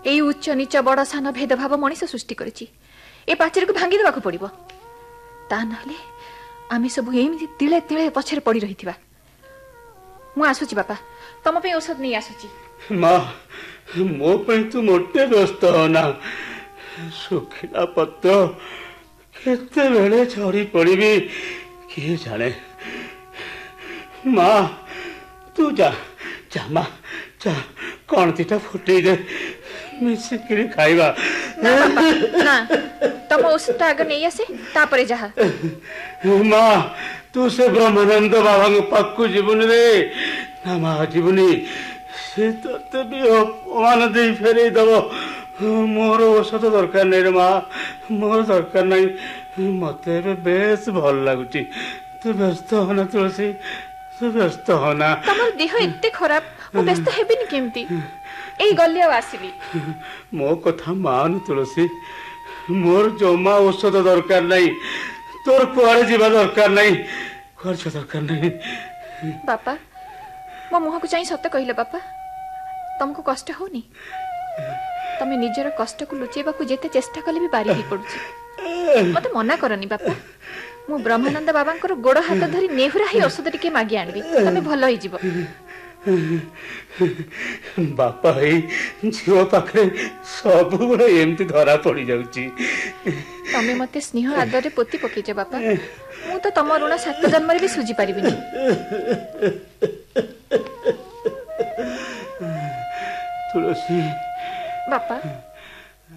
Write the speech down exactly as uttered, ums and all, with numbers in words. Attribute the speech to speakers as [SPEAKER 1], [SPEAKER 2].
[SPEAKER 1] एई उच्च नीच बड़ सान भेदभाव मनीष सृष्टि करिछि ए पाचेर को भांगी देबाक पड़िबो ता नहले आमे सब एमिति तिळे तिळे पछरे पड़ी रहिथिबा मु आसुची बापा तम पे औषध नहीं आसुची
[SPEAKER 2] माँ मो पे तू मोटे व्यस्त होना सुखिला पत्र केते बेले झड़ी पड़ीबी किए जाने माँ तू जा जा माँ जा कौन तीटा फुटे दे मिसिकिरी खाइबा
[SPEAKER 1] ना बापा ना तम औषध आग नहीं आसे तापरे जहा
[SPEAKER 2] माँ तू से ब्रह्मानंद बाबा पाखु जीवनी रे ना माँ जीवनी से तते भी अपमान दे फेरे दब मोर औषध दरकार नहीं रे माँ मोर दरकार नहीं मते बेस भल लगुची तू व्यस्त होना तुलसी तू व्यस्त होना
[SPEAKER 1] तमर देह एते खराब मु व्यस्त हेबिनी केमती एई गल्ले आसिबी
[SPEAKER 2] मो कथा मान तुलसी मोर जमा औषध दरकार नहीं तोर कुआरे जीवा दरकार नहीं खर्च दरकार नहीं
[SPEAKER 1] बापा मो मुह को चाहि सत्य कहले बापा तुमको कष्ट होनी तमे निजर कष्ट को लुचेबा को जेते चेष्टा कले भी बारी ही पड़ुची मते मना करनी बापा मु ब्रह्मानंद बाबांकर गोड़ हाथ धरी नेहुरा ही औषध टिके मागी आनबी तमे भलो होई जीवो
[SPEAKER 2] बापा हे झियो पाखरे सब बड़े एमती धरा पड़ी जाउची
[SPEAKER 1] तमे मते स्नेह आदर रे पोती पकेजे बापा मु तो तम ऋण सात जन्म रे भी सुझी पारिबिनी
[SPEAKER 2] तुलसी
[SPEAKER 1] बापा